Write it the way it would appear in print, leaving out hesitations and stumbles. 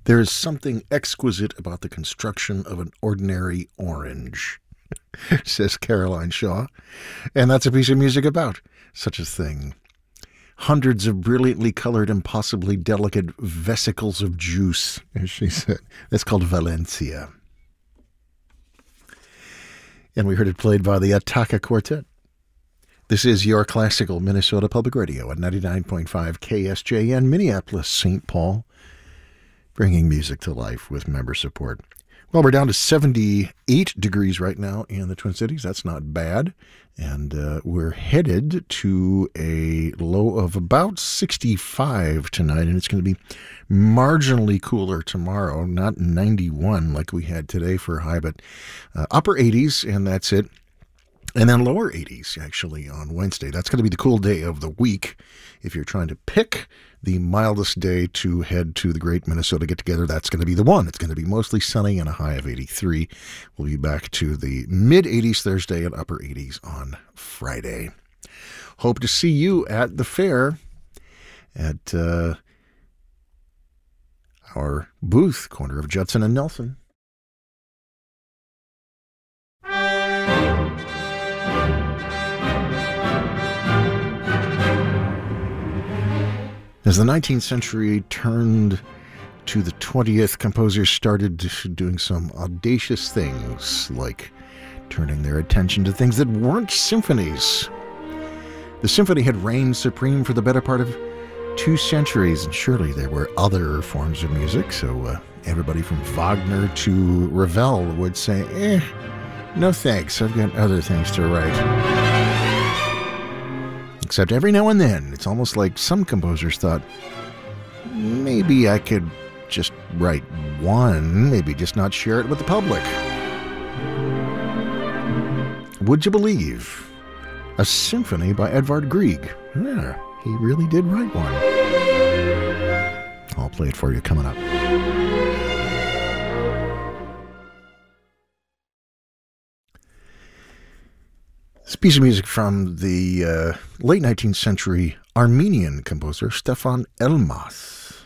There is something exquisite about the construction of an ordinary orange, says Caroline Shaw. And that's a piece of music about such a thing. Hundreds of brilliantly colored, impossibly delicate vesicles of juice, as she said. That's called Valencia. And we heard it played by the Ataka Quartet. This is your classical Minnesota Public Radio at 99.5 KSJN, Minneapolis, St. Paul, bringing music to life with member support. Well, we're down to 78 degrees right now in the Twin Cities. That's not bad. And we're headed to a low of about 65 tonight, and it's going to be marginally cooler tomorrow, not 91 like we had today for a high, but upper 80s, and that's it. And then lower 80s, actually, on Wednesday. That's going to be the cool day of the week. If you're trying to pick the mildest day to head to the Great Minnesota Get-Together, that's going to be the one. It's going to be mostly sunny and a high of 83. We'll be back to the mid-80s Thursday and upper 80s on Friday. Hope to see you at the fair at our booth, corner of Judson and Nelson. As the 19th century turned to the 20th, composers started doing some audacious things, like turning their attention to things that weren't symphonies. The symphony had reigned supreme for the better part of 2 centuries, and surely there were other forms of music, so everybody from Wagner to Ravel would say, no thanks, I've got other things to write. Except every now and then, it's almost like some composers thought, maybe I could just write one, maybe just not share it with the public. Would you believe? A symphony by Edvard Grieg. Yeah, he really did write one. I'll play it for you coming up. This piece of music from the late 19th century Armenian composer Stefan Elmas.